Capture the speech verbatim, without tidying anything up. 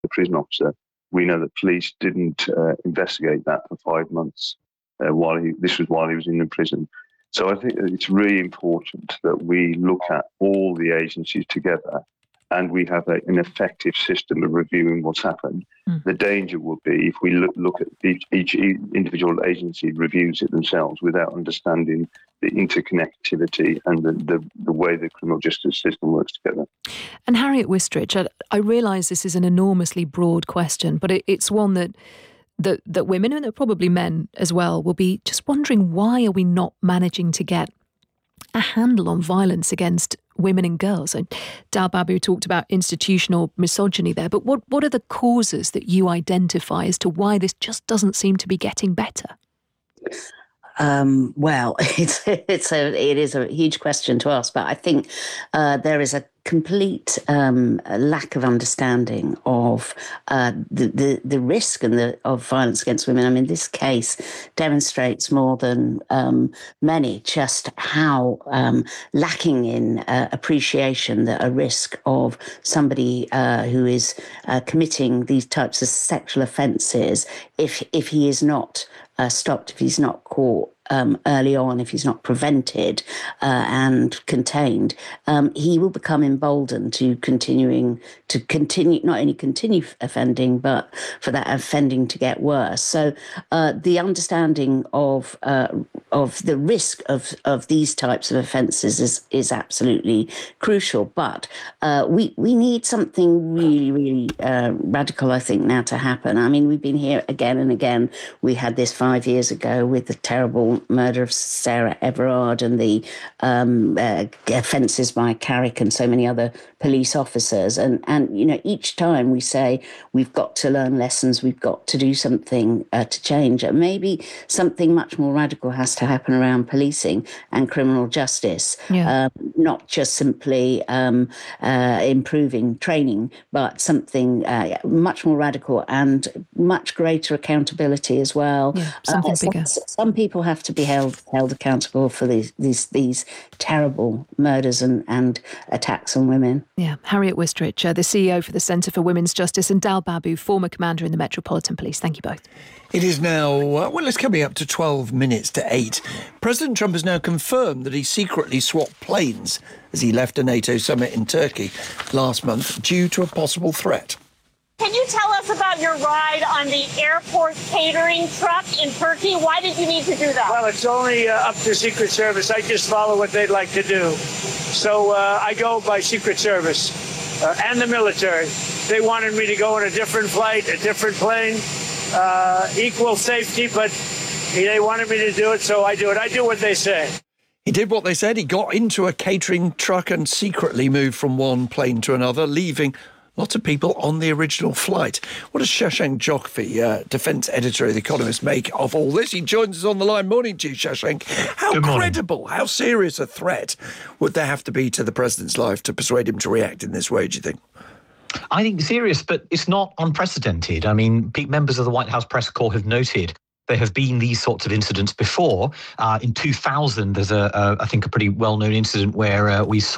the prison officer. We know that police didn't uh, investigate that for five months uh, while he, this was while he was in the prison. So I think it's really important that we look at all the agencies together and we have a, an effective system of reviewing what's happened. Mm. The danger would be if we look, look at each, each individual agency reviews it themselves without understanding the interconnectivity and the, the, the way the criminal justice system works together. And Harriet Wistrich, I, I realise this is an enormously broad question, but it, it's one that That, that women, and probably men as well, will be just wondering, why are we not managing to get a handle on violence against women and girls? And Dal Babu talked about institutional misogyny there, but what, what are the causes that you identify as to why this just doesn't seem to be getting better? Um, well, it's it's a it is a huge question to ask, but I think uh, there is a complete um, lack of understanding of uh, the, the the risk and the of violence against women. I mean, this case demonstrates more than um, many just how um, lacking in uh, appreciation that a risk of somebody uh, who is uh, committing these types of sexual offences, if if he is not Uh, stopped, if he's not caught um, early on, if he's not prevented uh, and contained, um, he will become emboldened to continuing to continue, not only continue offending, but for that offending to get worse. So uh, the understanding of uh, of the risk of of these types of offences is is absolutely crucial. But uh, we we need something really really uh, radical, I think, now to happen. I mean, we've been here again and again. We had this five years ago with the terrible murder of Sarah Everard and the um, uh, offences by Carrick and so many other police officers. And, and, you know, each time we say we've got to learn lessons, we've got to do something uh, to change. And maybe something much more radical has to happen around policing and criminal justice, yeah. um, not just simply um, uh, improving training, but something uh, much more radical and much greater accountability as well. Yeah, something uh, bigger. Some, some people have to be held held accountable for these these these terrible murders and, and attacks on women. Yeah, Harriet Wistrich, uh, the C E O for the Centre for Women's Justice, and Dal Babu, former commander in the Metropolitan Police. Thank you both. It is now, uh, well, it's coming up to twelve minutes to eight. President Trump has now confirmed that he secretly swapped planes as he left a NATO summit in Turkey last month due to a possible threat. Can you tell us about your ride on the airport catering truck in Turkey? Why did you need to do that? Well, it's only uh, up to Secret Service. I just follow what they'd like to do. So uh, I go by Secret Service uh, and the military. They wanted me to go on a different flight, a different plane, uh, equal safety, but they wanted me to do it, so I do it. I do what they say. He did what they said. He got into a catering truck and secretly moved from one plane to another, leaving lots of people on the original flight. What does Shashank Jockey, uh, defence editor of The Economist, make of all this? He joins us on the line. Morning to you, Shashank. How credible, how serious a threat would there have to be to the president's life to persuade him to react in this way, do you think? I think serious, but it's not unprecedented. I mean, members of the White House press corps have noted there have been these sorts of incidents before. Uh, in two thousand, there's a, a, I think, a pretty well-known incident where uh, we saw